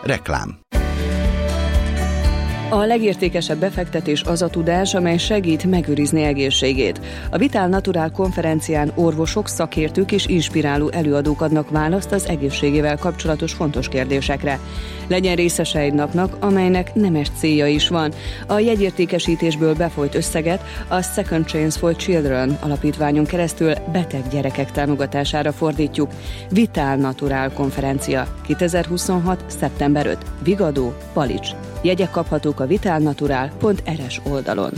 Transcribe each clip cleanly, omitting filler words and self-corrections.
Reklám. A legértékesebb befektetés az a tudás, amely segít megőrizni egészségét. A Vital Natural konferencián orvosok, szakértők és inspiráló előadók adnak választ az egészségével kapcsolatos fontos kérdésekre. Legyen részese egy napnak, amelynek nemes célja is van. A jegyértékesítésből befolyt összeget a Second Chance for Children alapítványon keresztül beteg gyerekek támogatására fordítjuk. Vital Natural konferencia 2026. szeptember 5. Vigadó, Palics. Jegyek kaphatók a vitalnatural.rs oldalon.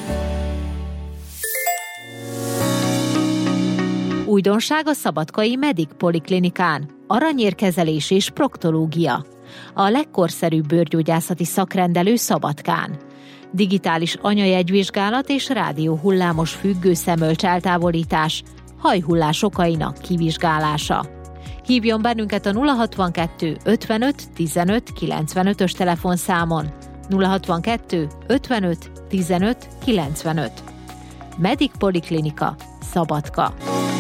Újdonság a szabadkai Medic Poliklinikán. Aranyérkezelés és proktológia. A legkorszerűbb bőrgyógyászati szakrendelő Szabadkán. Digitális anyajegyvizsgálat és rádióhullámos függő szemölcs eltávolítás. Hajhullás okainak kivizsgálása. Hívjon bennünket a 062 55 15 95-ös telefonszámon. 062 55 15 95. Medic Poliklinika, Szabadka.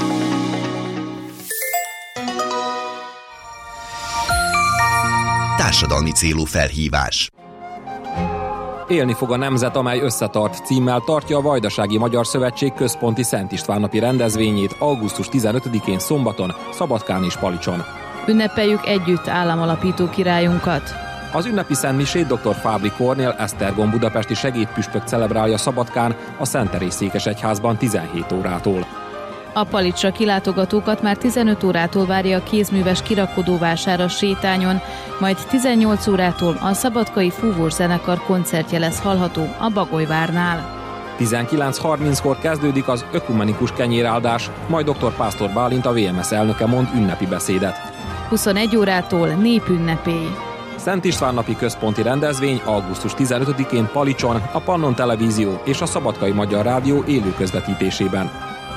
Társadalmi célú felhívás. Élni fog a nemzet, amely összetart címmel tartja a Vajdasági Magyar Szövetség központi Szent István-napi rendezvényét augusztus 15-én szombaton, Szabadkán és Palicson. Ünnepeljük együtt államalapító királyunkat. Az ünnepi szentmisét dr. Fábri Kornél Esztergom budapesti segédpüspök celebrálja Szabadkán a Szent Teréz székesegyházban 17 órától. A Palicsra kilátogatókat már 15 órától várja a kézműves kirakodóvásár a sétányon, majd 18 órától a szabadkai fúvós zenekar koncertje lesz hallható a Bagolyvárnál. 19:30-kor kezdődik az ökumenikus kenyéráldás, majd dr. Pásztor Bálint, a VMS elnöke mond ünnepi beszédet. 21 órától népünnepély. Szent István-napi központi rendezvény augusztus 15-én Palicson, a Pannon Televízió és a Szabadkai Magyar Rádió élő közvetítésében.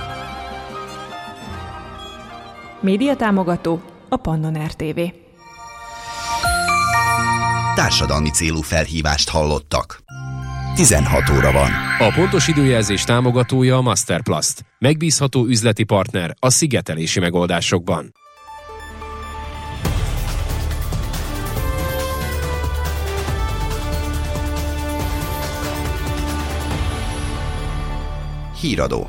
Média támogató a Pannon RTV. Társadalmi célú felhívást hallottak. 16 óra van. A pontos időjelzés támogatója a Masterplast. Megbízható üzleti partner a szigetelési megoldásokban. Híradó.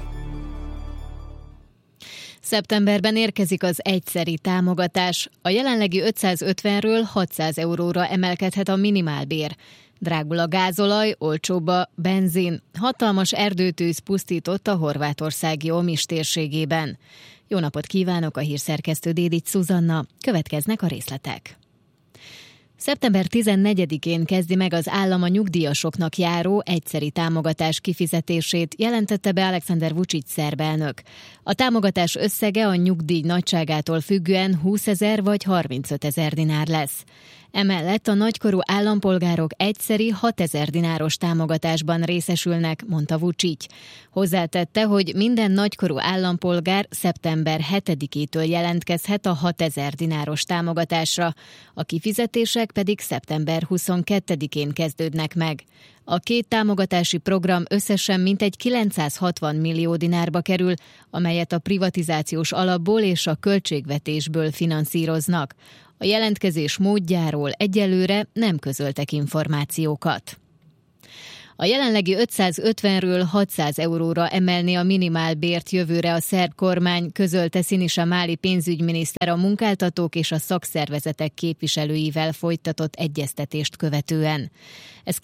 Szeptemberben érkezik az egyszeri támogatás. A jelenlegi 550-ről 600 euróra emelkedhet a minimálbér. Drágul a gázolaj, olcsóbb a benzin. Hatalmas erdőtűz pusztított a horvátországi Omis térségében. Jó napot kívánok, a hírszerkesztő Dédics Szuzanna. Következnek a részletek. Szeptember 14-én kezdi meg az állam a nyugdíjasoknak járó egyszeri támogatás kifizetését, jelentette be Alexander Vučić szerb elnök. A támogatás összege a nyugdíj nagyságától függően 20 000 vagy 35 000 dinár lesz. Emellett a nagykorú állampolgárok egyszeri 6 000 dináros támogatásban részesülnek, mondta Vučić. Hozzátette, hogy minden nagykorú állampolgár szeptember 7-től jelentkezhet a 6 000 dináros támogatásra, a kifizetések pedig szeptember 22-én kezdődnek meg. A két támogatási program összesen mintegy 960 millió dinárba kerül, amelyet a privatizációs alapból és a költségvetésből finanszíroznak. A jelentkezés módjáról egyelőre nem közöltek információkat. A jelenlegi 550-ről 600 euróra emelni a minimálbért jövőre a szerb kormány, közölte Sinisa Mali pénzügyminiszter a munkáltatók és a szakszervezetek képviselőivel folytatott egyeztetést követően. Ez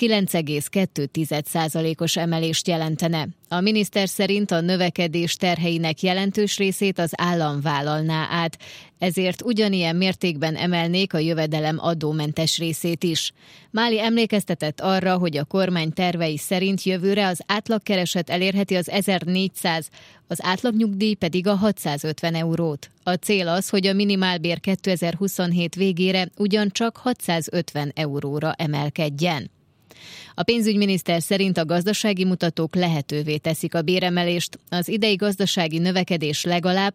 9,2%-os emelést jelentene. A miniszter szerint a növekedés terheinek jelentős részét az állam vállalná át, ezért ugyanilyen mértékben emelnék a jövedelem adómentes részét is. Máli emlékeztetett arra, hogy a kormány tervei szerint jövőre az átlagkereset elérheti az 1400, az átlagnyugdíj pedig a 650 eurót. A cél az, hogy a minimálbér 2027 végére ugyancsak 650 euróra emelkedjen. A pénzügyminiszter szerint a gazdasági mutatók lehetővé teszik a béremelést. Az idei gazdasági növekedés legalább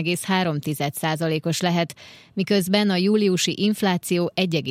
3,3%-os lehet, miközben a júliusi infláció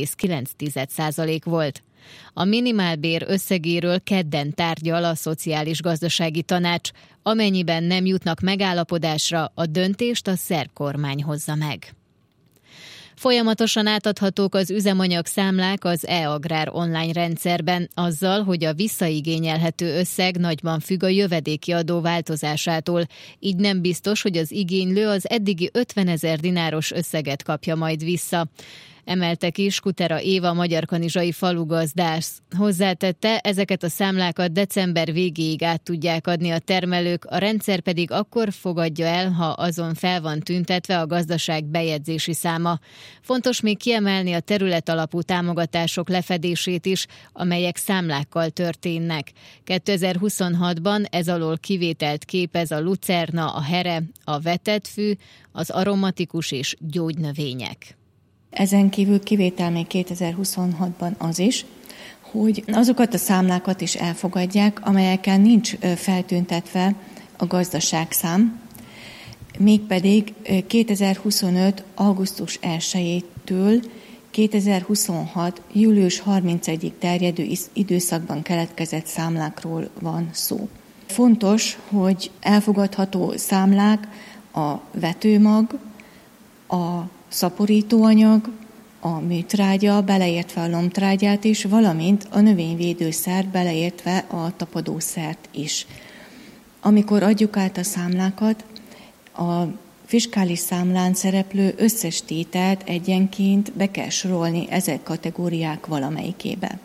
1,9% volt. A minimálbér összegéről kedden tárgyal a Szociális Gazdasági Tanács, amennyiben nem jutnak megállapodásra, a döntést a szerb kormány hozza meg. Folyamatosan átadhatók az üzemanyagszámlák az e-agrár online rendszerben, azzal, hogy a visszaigényelhető összeg nagyban függ a jövedéki adó változásától. Így nem biztos, hogy az igénylő az eddigi 50 000 dináros összeget kapja majd vissza. Emelte ki Skutera Éva magyarkanizsai falugazdász. Hozzátette, ezeket a számlákat december végéig át tudják adni a termelők, a rendszer pedig akkor fogadja el, ha azon fel van tüntetve a gazdaság bejegyzési száma. Fontos még kiemelni a területalapú támogatások lefedését is, amelyek számlákkal történnek. 2026-ban ez alól kivételt képez a lucerna, a here, a vetett fű, az aromatikus és gyógynövények. Ezen kívül kivétel még 2026-ban az is, hogy azokat a számlákat is elfogadják, amelyeken nincs feltüntetve a gazdaságszám, mégpedig 2025. augusztus 1-től 2026. július 31-ig terjedő időszakban keletkezett számlákról van szó. Fontos, hogy elfogadható számlák a vetőmag, a szaporítóanyag, a műtrágya, beleértve a lombtrágyát is, valamint a növényvédőszer, beleértve a tapadószert is. Amikor adjuk át a számlákat, a fiskális számlán szereplő összes tételt egyenként be kell sorolni ezek kategóriák valamelyikébe.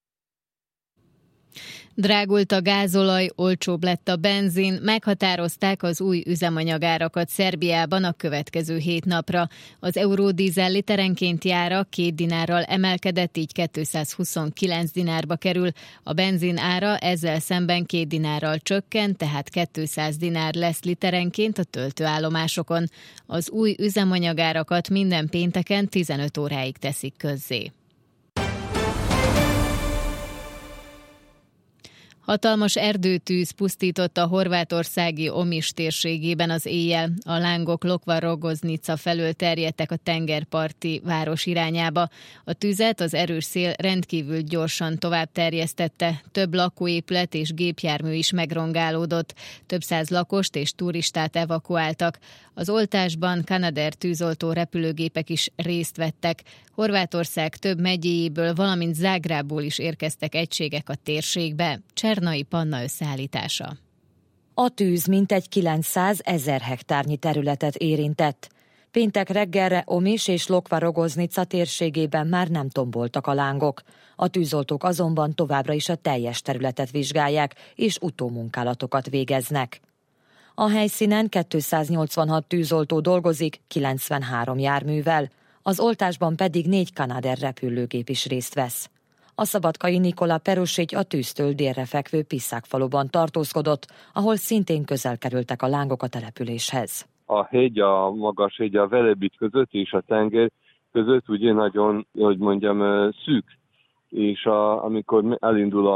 Drágult a gázolaj, olcsóbb lett a benzin, meghatározták az új üzemanyagárakat Szerbiában a következő 7 napra. Az euródízel literenkénti ára 2 dinárral emelkedett, így 229 dinárba kerül. A benzin ára ezzel szemben 2 dinárral csökkent, tehát 200 dinár lesz literenként a töltőállomásokon. Az új üzemanyagárakat minden pénteken 15 óráig teszik közzé. Hatalmas erdőtűz pusztította a horvátországi Omiš térségében az éjjel. A lángok Lokva-Rogoznica felől terjedtek a tengerparti város irányába. A tüzet az erős szél rendkívül gyorsan tovább terjesztette. Több lakóépület és gépjármű is megrongálódott. Több száz lakost és turistát evakuáltak. Az oltásban Canadair tűzoltó repülőgépek is részt vettek. Horvátország több megyéjéből, valamint Zágrábból is érkeztek egységek a térségbe. Csernai Panna összeállítása. A tűz mintegy 900 000 hektárnyi területet érintett. Péntek reggelre Omiš és Lokva-Rogoznica térségében már nem tomboltak a lángok. A tűzoltók azonban továbbra is a teljes területet vizsgálják és utómunkálatokat végeznek. A helyszínen 286 tűzoltó dolgozik, 93 járművel, az oltásban pedig 4 Canadair repülőgép is részt vesz. A szabadkai Nikola Perusic a tűztől délre fekvő Piszák faluban tartózkodott, ahol szintén közel kerültek a lángok a településhez. A hegy, a magas hegy a Velebit között és a tenger között ugye nagyon, hogy mondjam, szűk, és amikor elindul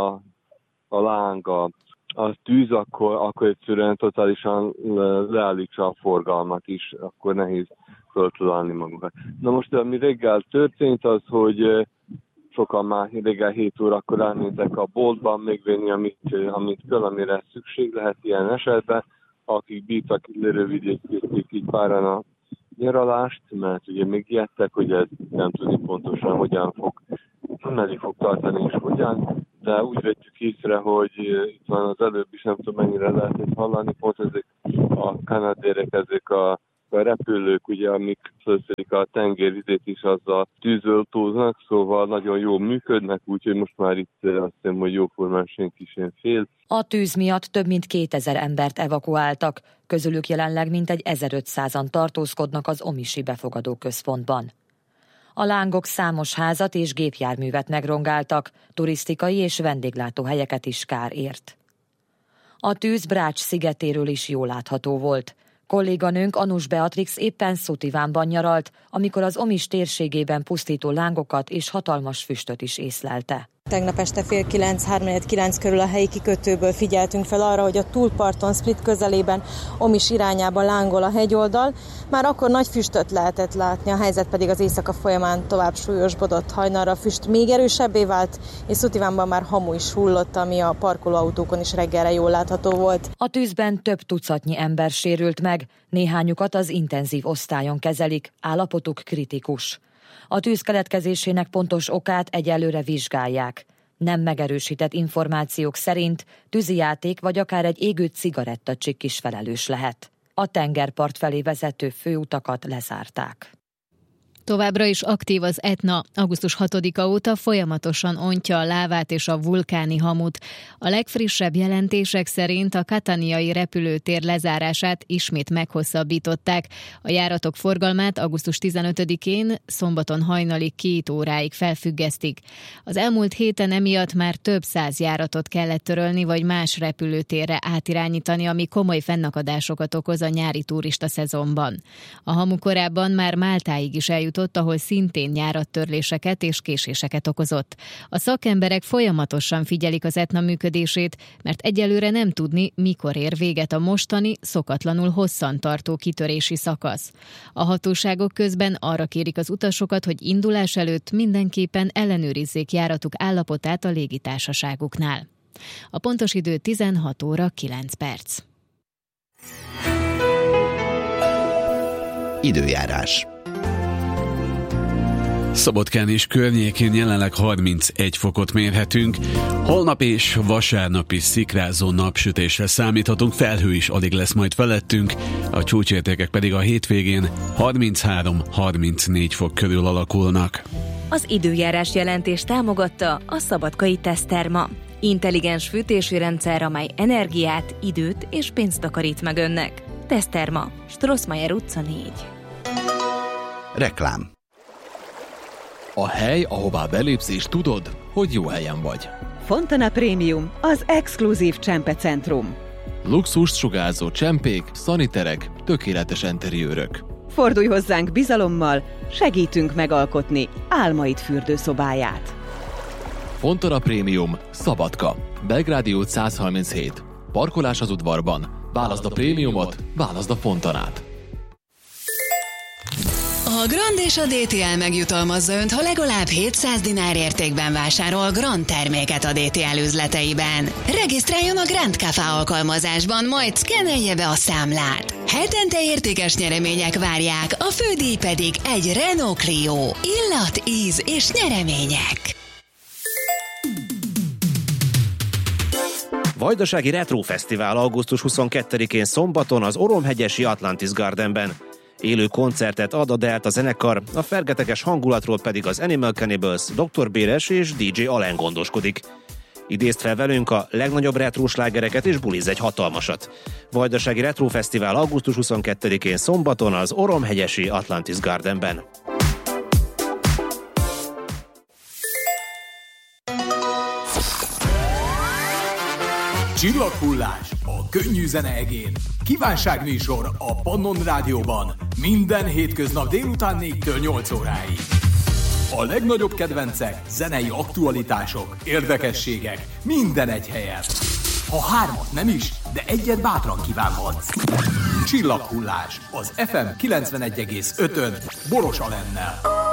a láng, a tűz, akkor egyszerűen totálisan leállítsa a forgalmat is, akkor nehéz föltalálni magukat. Na most, ami reggel történt, az, hogy sokan már reggel 7 órakor elmentek a boltban megvenni, amit kell, amire szükség lehet ilyen esetben. Akik bírtak, lerövidítették így páran a nyaralást, mert ugye megijedtek, hogy ez nem tudni pontosan, hogyan meddig fog tartani és hogyan, de úgy vettük észre, hogy itt van az előbb is, nem tudom mennyire lehetett hallani, pont ezek a kanadérek, ezek a repülők, ugye, amik felszedik a tengervizet is, azzal tűzoltóznak, szóval nagyon jól működnek, úgyhogy most már itt azt hiszem, hogy jóformán senki sem fél. A tűz miatt több mint 2000 embert evakuáltak, közülük jelenleg mintegy 1500-an tartózkodnak az omiši befogadó központban. A lángok számos házat és gépjárművet megrongáltak, turisztikai és vendéglátóhelyeket is kár ért. A tűz Brács szigetéről is jól látható volt. Kolléganőnk Anus Beatrix éppen Szutivánban nyaralt, amikor az Omiš térségében pusztító lángokat és hatalmas füstöt is észlelte. Tegnap este 8:30, 3:45 körül a helyi kikötőből figyeltünk fel arra, hogy a túlparton Split közelében Omiš irányába lángol a hegyoldal. Már akkor nagy füstöt lehetett látni, a helyzet pedig az éjszaka folyamán tovább súlyosbodott. Hajnalra a füst még erősebbé vált, és Szutivánban már hamu is hullott, ami a parkolóautókon is reggelre jól látható volt. A tűzben több tucatnyi ember sérült meg, néhányukat az intenzív osztályon kezelik, állapotuk kritikus. A tűz keletkezésének pontos okát egyelőre vizsgálják. Nem megerősített információk szerint tűzijáték vagy akár egy égő cigarettacsikk is felelős lehet. A tengerpart felé vezető főutakat lezárták. Továbbra is aktív az Etna. Augusztus 6-a óta folyamatosan ontja a lávát és a vulkáni hamut. A legfrissebb jelentések szerint a kataniai repülőtér lezárását ismét meghosszabbították. A járatok forgalmát augusztus 15-én szombaton hajnalig 2 óráig felfüggesztik. Az elmúlt héten emiatt már több 100 járatot kellett törölni vagy más repülőtérre átirányítani, ami komoly fennakadásokat okoz a nyári turista szezonban. A hamu korábban már Máltáig is eljutott, ahol szintén járattörléseket és késéseket okozott. A szakemberek folyamatosan figyelik az Etna működését, mert egyelőre nem tudni, mikor ér véget a mostani, szokatlanul hosszantartó kitörési szakasz. A hatóságok közben arra kérik az utasokat, hogy indulás előtt mindenképpen ellenőrizzék járatuk állapotát a légitársaságuknál. A pontos idő 16 óra 9 perc. Időjárás. Szabadkán és környékén jelenleg 31 fokot mérhetünk. Holnap és vasárnap is szikrázó napsütésre számíthatunk, felhő is alig lesz majd felettünk, a csúcsértékek pedig a hétvégén 33-34 fok körül alakulnak. Az időjárás jelentés támogatta a Szabadkai Teszterma. Intelligens fűtési rendszer, amely energiát, időt és pénzt takarít meg önnek. Teszterma, Strossmayer utca 4. Reklám. A hely, ahová belépsz és tudod, hogy jó helyen vagy. Fontana Premium, az exkluzív csempecentrum. Luxust sugárzó csempék, szaniterek, tökéletes enteriőrök. Fordulj hozzánk bizalommal, segítünk megalkotni álmaid fürdőszobáját. Fontana Premium, Szabadka, Belgrádi út 137. Parkolás az udvarban. Válaszd a prémiumot, válaszd a Fontanát. A Grand és a DTL megjutalmazza önt, ha legalább 700 dinár értékben vásárol Grand terméket a DTL üzleteiben. Regisztráljon a Grand Café alkalmazásban, majd szkennelje be a számlát. Hetente értékes nyeremények várják, a fődíj pedig egy Renault Clio. Illat, íz és nyeremények. Vajdasági Retro Fesztivál augusztus 22-én szombaton az Oromhegyesi Atlantis Gardenben. Élő koncertet ad a Delta zenekar, a fergeteges hangulatról pedig az Animal Cannibals, Dr. Béres és DJ Alen gondoskodik. Idézd fel velünk a legnagyobb retro slágereket és bulizz egy hatalmasat. Vajdasági Retro Fesztivál augusztus 22-én szombaton az Oromhegyesi Atlantis Gardenben. Csillaghullás a könnyű zene egén. Kívánságműsor a Pannon Rádióban. Minden hétköznap délután 4-től 8 óráig. A legnagyobb kedvencek, zenei aktualitások, érdekességek, minden egy helyen. Ha 3 nem is, de 1 bátran kívánhatsz. Csillaghullás az FM 91,5-ön Boros Alennel.